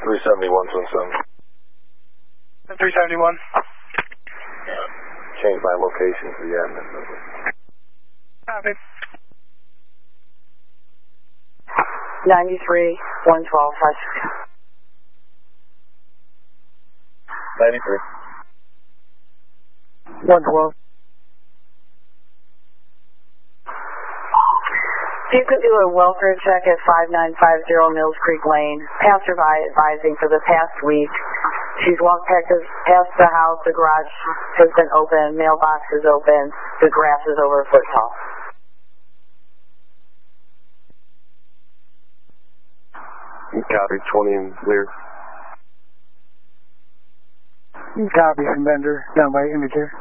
371, 371. Change my location to the admin number. Copy. 93, 112, 93. 112. If you could do a welfare check at 5950 Mills Creek Lane. Passerby advising for the past week. She's walked past the house, the garage has been open, mailbox is open, the grass is over a foot tall. Copy, 20 and clear. Copy from vendor, down by indicator.